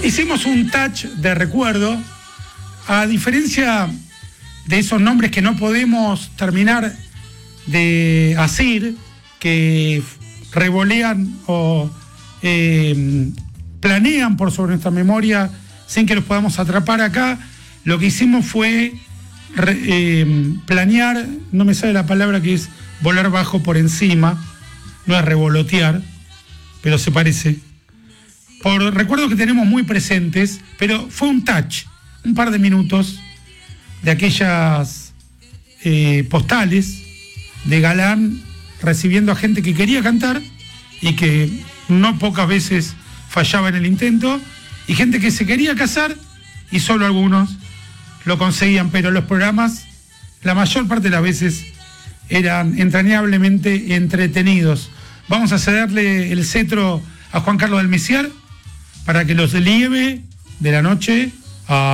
Hicimos un touch de recuerdo, a diferencia de esos nombres que no podemos terminar de asir, que revolean o planean por sobre nuestra memoria sin que los podamos atrapar acá. Lo que hicimos fue planear, no me sale la palabra, que es volar bajo por encima, no es revolotear, pero se parece. Por recuerdos que tenemos muy presentes, pero fue un touch, un par de minutos de aquellas postales de Galán recibiendo a gente que quería cantar y que no pocas veces fallaba en el intento, y gente que se quería casar y solo algunos lo conseguían, pero los programas la mayor parte de las veces eran entrañablemente entretenidos. Vamos a cederle el cetro a Juan Carlos del Mesiar para que los lleve de la noche a